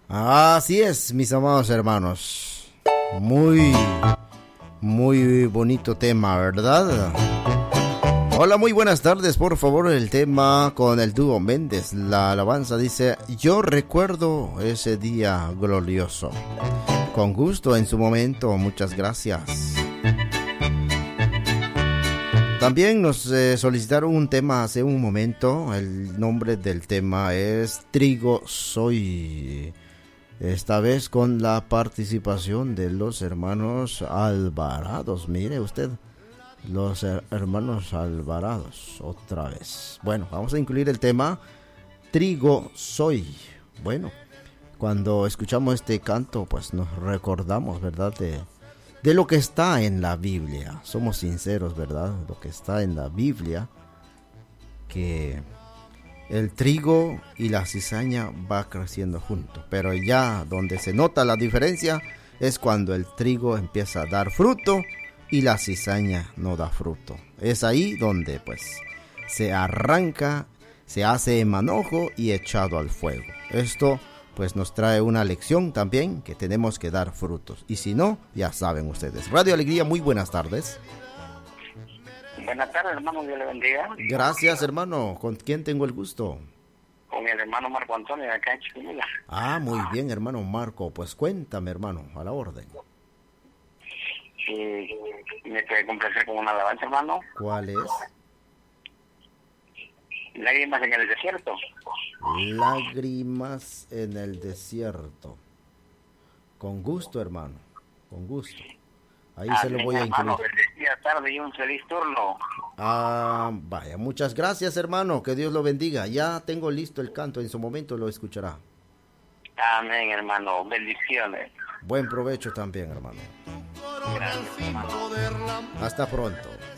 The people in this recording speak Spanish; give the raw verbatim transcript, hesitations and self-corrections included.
Así es, mis amados hermanos. Muy, muy bonito tema, ¿verdad? Hola, muy buenas tardes. Por favor, el tema con el dúo Méndez. La alabanza dice: yo recuerdo ese día glorioso. Con gusto en su momento, muchas gracias. También nos eh, solicitaron un tema hace un momento. El nombre del tema es Trigo Soy. Esta vez con la participación de los hermanos Alvarados. Mire usted, los her- hermanos Alvarados, otra vez. Bueno, vamos a incluir el tema Trigo Soy. Bueno, cuando escuchamos este canto, pues nos recordamos, ¿verdad?, de, de lo que está en la Biblia. Somos sinceros, ¿verdad? Lo que está en la Biblia, que el trigo y la cizaña va creciendo juntos, pero ya donde se nota la diferencia es cuando el trigo empieza a dar fruto y la cizaña no da fruto. Es ahí donde pues se arranca, se hace manojo y echado al fuego. Esto pues nos trae una lección también, que tenemos que dar frutos, y si no, ya saben ustedes. Radio Alegría, muy buenas tardes. Buenas tardes, hermano, Dios le bendiga. Gracias, hermano. ¿Con quién tengo el gusto? Con el hermano Marco Antonio de acá en Chiquimula. Ah, muy bien, hermano Marco. Pues cuéntame, hermano, a la orden. Sí, me puede complacer con una alabanza, hermano. ¿Cuál es? Lágrimas en el desierto. Lágrimas en el desierto. Con gusto, hermano, con gusto. Ahí se lo voy a incluir. Hermano, bendecida tarde y un feliz turno. Ah, vaya, muchas gracias, hermano. Que Dios lo bendiga. Ya tengo listo el canto, en su momento lo escuchará. Amén, hermano. Bendiciones. Buen provecho también, hermano. Gracias, hermano. Hasta pronto.